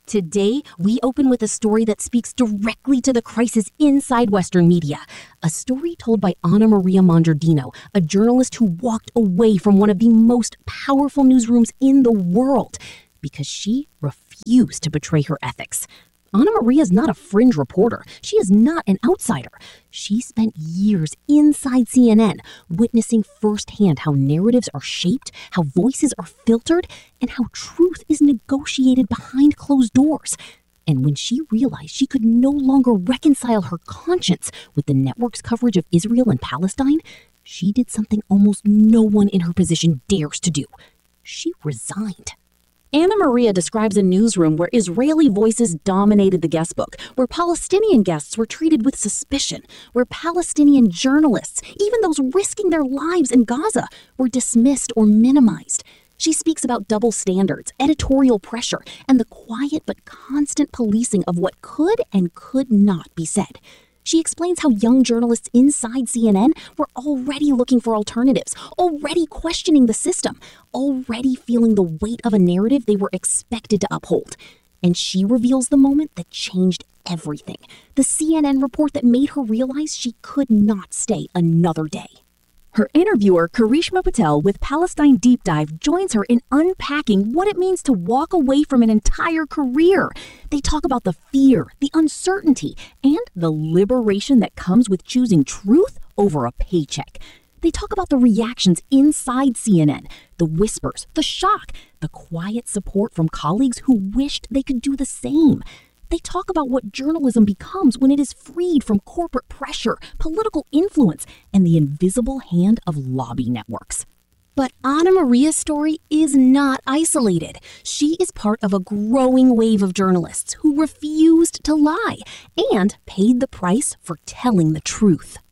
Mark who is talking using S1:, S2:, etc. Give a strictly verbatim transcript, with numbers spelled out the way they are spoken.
S1: Today, we open with a story that speaks directly to the crisis inside Western media. A story told by Anna Maria Mongiardino, a journalist who walked away from one of the most powerful newsrooms in the world because she refused to betray her ethics. Anna Maria is not a fringe reporter. She is not an outsider. She spent years inside C N N, witnessing firsthand how narratives are shaped, how voices are filtered, and how truth is negotiated behind closed doors. And when she realized she could no longer reconcile her conscience with the network's coverage of Israel and Palestine, she did something almost no one in her position dares to do. She resigned. Anna Maria describes a newsroom where Israeli voices dominated the guestbook, where Palestinian guests were treated with suspicion, where Palestinian journalists, even those risking their lives in Gaza, were dismissed or minimized. She speaks about double standards, editorial pressure, and the quiet but constant policing of what could and could not be said. She explains how young journalists inside C N N were already looking for alternatives, already questioning the system, already feeling the weight of a narrative they were expected to uphold. And she reveals the moment that changed everything, the C N N report that made her realize she could not stay another day. Her interviewer, Karishma Patel, with Palestine Deep Dive, joins her in unpacking what it means to walk away from an entire career. They talk about the fear, the uncertainty, and the liberation that comes with choosing truth over a paycheck. They talk about the reactions inside C N N, the whispers, the shock, the quiet support from colleagues who wished they could do the same. They talk about what journalism becomes when it is freed from corporate pressure, political influence, and the invisible hand of lobby networks. But Anna Maria's story is not isolated. She is part of a growing wave of journalists who refused to lie and paid the price for telling the truth.